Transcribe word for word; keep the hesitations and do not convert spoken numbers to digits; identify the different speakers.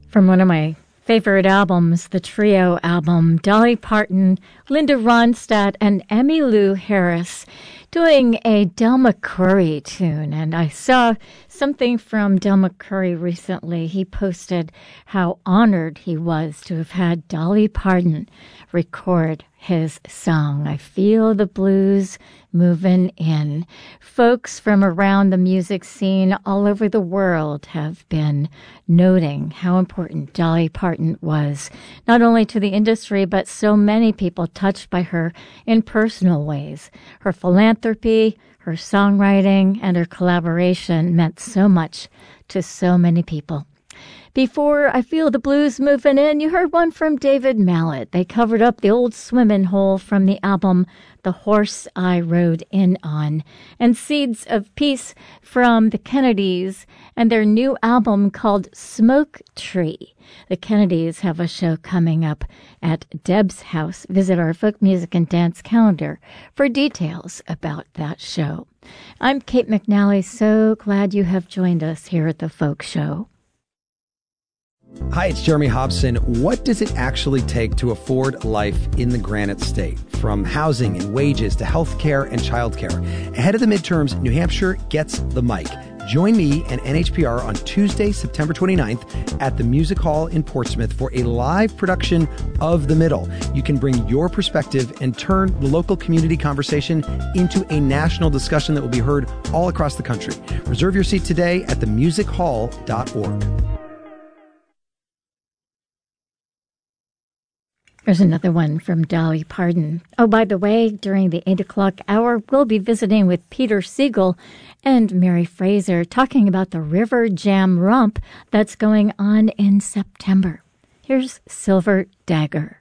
Speaker 1: From one of my favorite albums, the trio album, Dolly Parton, Linda Ronstadt, and Emmylou Harris doing a Del McCoury tune. And I saw something from Del McCoury recently. He posted how honored he was to have had Dolly Parton record his song, I Feel the Blues Moving In. Folks from around the music scene all over the world have been noting how important Dolly Parton was, not only to the industry, but so many people touched by her in personal ways. Her philanthropy, her songwriting, and her collaboration meant so much to so many people. Before I Feel the Blues Moving In, you heard one from David Mallet. They covered up the old swimming hole from the album The Horse I Rode In On, and Seeds of Peace from the Kennedys and their new album called Smoke Tree. The Kennedys have a show coming up at Deb's house. Visit our folk music and dance calendar for details about that show. I'm Kate McNally. So glad you have joined us here at the Folk Show.
Speaker 2: Hi, it's Jeremy Hobson. What does it actually take to afford life in the Granite State? From housing and wages to health care and childcare. Ahead of the midterms, New Hampshire gets the mic. Join me and N H P R on Tuesday, September twenty-ninth at the Music Hall in Portsmouth for a live production of The Middle. You can bring your perspective and turn the local community conversation into a national discussion that will be heard all across the country. Reserve your seat today at the music hall dot org.
Speaker 1: There's another one from Dolly Parton. Oh, by the way, during the eight o'clock hour, we'll be visiting with Peter Siegel and Mary Fraser talking about the River Jam Romp that's going on in September. Here's Silver Dagger.